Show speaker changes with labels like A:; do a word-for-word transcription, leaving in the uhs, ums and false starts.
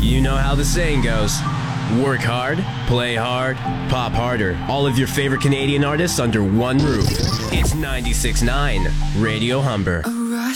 A: You know how the saying goes. Work hard, play hard, pop harder. All of your favorite Canadian artists under one roof. It's ninety-six point nine Radio Humber.